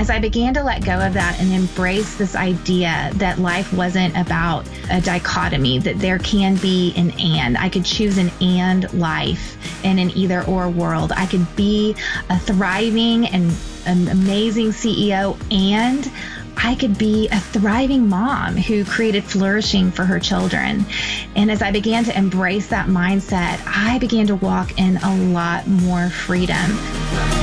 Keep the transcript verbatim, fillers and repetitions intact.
as I began to let go of that and embrace this idea that life wasn't about a dichotomy, that there can be an and, I could choose an and life in an either or world. I could be a thriving and an amazing C E O, and I could be a thriving mom who created flourishing for her children. And as I began to embrace that mindset, I began to walk in a lot more freedom.